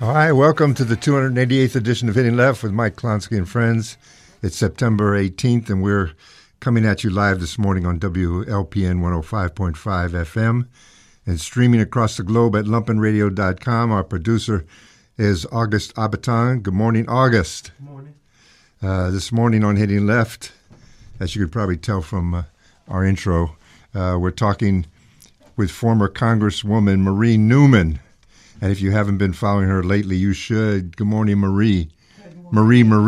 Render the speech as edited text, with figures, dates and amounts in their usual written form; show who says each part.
Speaker 1: All right, welcome to the 288th edition of Hitting Left with Mike Klonsky and friends. It's September 18th, and we're coming at you live this morning on WLPN 105.5 FM and streaming across the globe at lumpenradio.com. Our producer is August Abaton. Good morning, August.
Speaker 2: Good morning.
Speaker 1: This morning on Hitting Left, as you could probably tell from our intro, we're talking with former Congresswoman Marie Newman. And if you haven't been following her lately, you should. Good morning, Marie.
Speaker 2: Good morning.
Speaker 1: Marie.